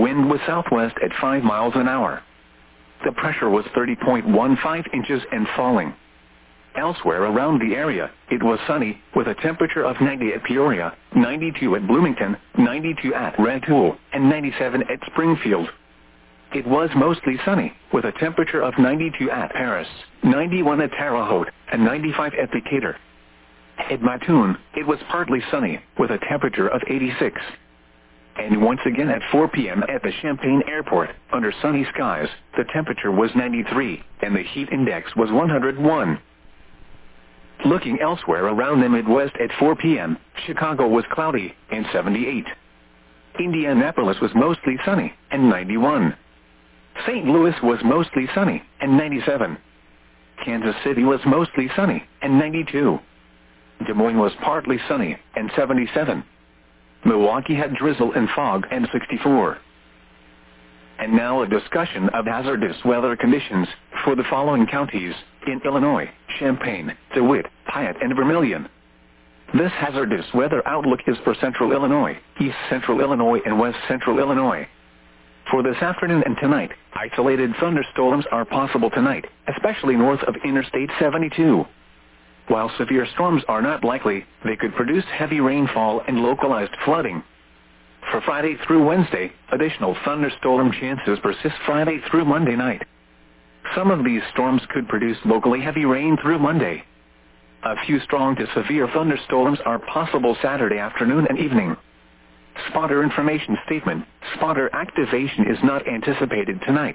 wind was southwest at 5 miles an hour. The pressure was 30.15 inches and falling. Elsewhere around the area, it was sunny, with a temperature of 90 at Peoria, 92 at Bloomington, 92 at Red Hook, and 97 at Springfield. It was mostly sunny, with a temperature of 92 at Paris, 91 at Terre Haute, and 95 at Decatur. At Mattoon, it was partly sunny, with a temperature of 86. And once again at 4 p.m. at the Champaign Airport, under sunny skies, the temperature was 93, and the heat index was 101. Looking elsewhere around the Midwest at 4 p.m., Chicago was cloudy, and 78. Indianapolis was mostly sunny, and 91. St. Louis was mostly sunny, and 97. Kansas City was mostly sunny, and 92. Des Moines was partly sunny, and 77. Milwaukee had drizzle and fog, and 64. And now a discussion of hazardous weather conditions for the following counties in Illinois: Champaign, DeWitt, Piatt, and Vermilion. This hazardous weather outlook is for central Illinois, east central Illinois, and west central Illinois. For this afternoon and tonight, isolated thunderstorms are possible tonight, especially north of Interstate 72. While severe storms are not likely, they could produce heavy rainfall and localized flooding. For Friday through Wednesday, additional thunderstorm chances persist Friday through Monday night. Some of these storms could produce locally heavy rain through Monday. A few strong to severe thunderstorms are possible Saturday afternoon and evening. Spotter information statement: spotter activation is not anticipated tonight.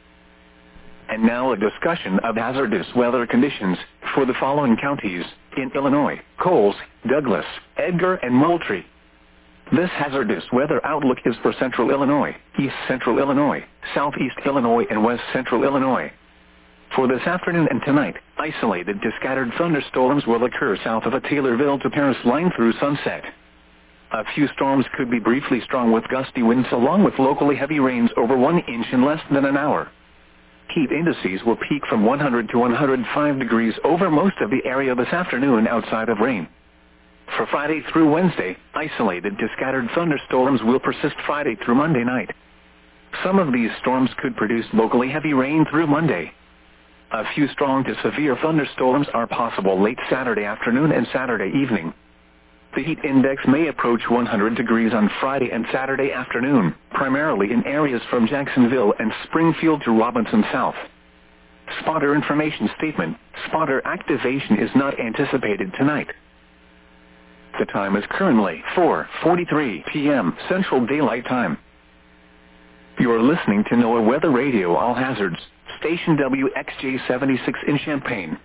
And now a discussion of hazardous weather conditions for the following counties in Illinois: Coles, Douglas, Edgar, and Moultrie. This hazardous weather outlook is for central Illinois, east central Illinois, southeast Illinois, and west central Illinois. For this afternoon and tonight, isolated to scattered thunderstorms will occur south of the Taylorville to Paris line through sunset. A few storms could be briefly strong with gusty winds along with locally heavy rains over 1 inch in less than an hour. Heat indices will peak from 100 to 105 degrees over most of the area this afternoon outside of rain. For Friday through Wednesday, isolated to scattered thunderstorms will persist Friday through Monday night. Some of these storms could produce locally heavy rain through Monday. A few strong to severe thunderstorms are possible late Saturday afternoon and Saturday evening. The heat index may approach 100 degrees on Friday and Saturday afternoon, primarily in areas from Jacksonville and Springfield to Robinson South. Spotter information statement: spotter activation is not anticipated tonight. The time is currently 4:43 p.m. Central Daylight Time. You are listening to NOAA Weather Radio All Hazards, station WXJ-76 in Champaign.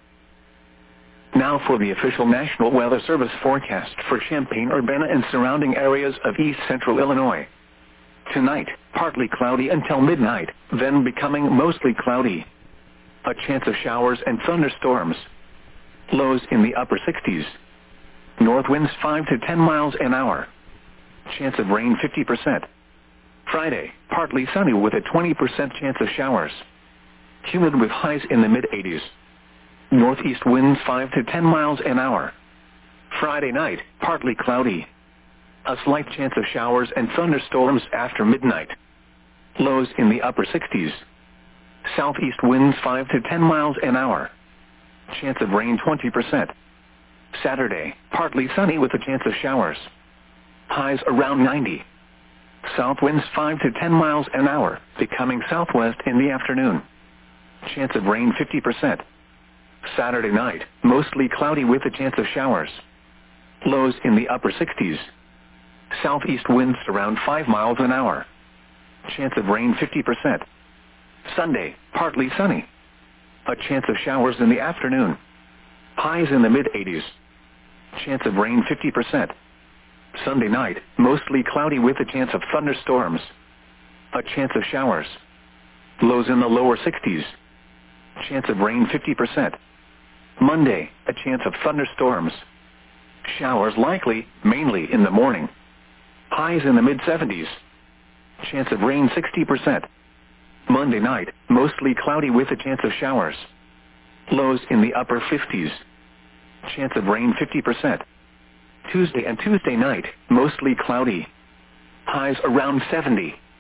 Now for the official National Weather Service forecast for Champaign, Urbana, and surrounding areas of east central Illinois. Tonight, partly cloudy until midnight, then becoming mostly cloudy. A chance of showers and thunderstorms. Lows in the upper 60s. North winds 5 to 10 miles an hour. Chance of rain 50%. Friday, partly sunny with a 20% chance of showers. Humid with highs in the mid-80s. Northeast winds 5 to 10 miles an hour. Friday night, partly cloudy. A slight chance of showers and thunderstorms after midnight. Lows in the upper 60s. Southeast winds 5 to 10 miles an hour. Chance of rain 20%. Saturday, partly sunny with a chance of showers. Highs around 90. South winds 5 to 10 miles an hour, becoming southwest in the afternoon. Chance of rain 50%. Saturday night, mostly cloudy with a chance of showers. Lows in the upper 60s. Southeast winds around 5 miles an hour. Chance of rain 50%. Sunday, partly sunny. A chance of showers in the afternoon. Highs in the mid-80s. Chance of rain 50%. Sunday night, mostly cloudy with a chance of thunderstorms. A chance of showers. Lows in the lower 60s. Chance of rain 50%. Monday, a chance of thunderstorms. Showers likely, mainly in the morning. Highs in the mid-70s. Chance of rain 60%. Monday night, mostly cloudy with a chance of showers. Lows in the upper 50s. Chance of rain 50%. Tuesday and Tuesday night, mostly cloudy. Highs around 70.